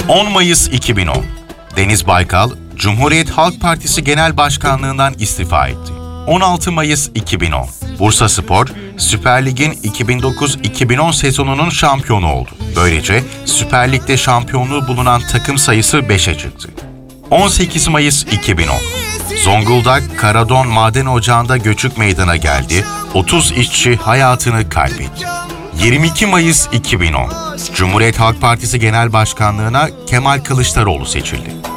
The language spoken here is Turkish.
10 Mayıs 2010. Deniz Baykal, Cumhuriyet Halk Partisi Genel Başkanlığından istifa etti. 16 Mayıs 2010. Bursaspor, Süper Lig'in 2009-2010 sezonunun şampiyonu oldu. Böylece Süper Lig'de şampiyonluğu bulunan takım sayısı 5'e çıktı. 18 Mayıs 2010. Zonguldak Karadon Maden Ocağı'nda göçük meydana geldi, 30 işçi hayatını kaybetti. 22 Mayıs 2010. Cumhuriyet Halk Partisi Genel Başkanlığı'na Kemal Kılıçdaroğlu seçildi.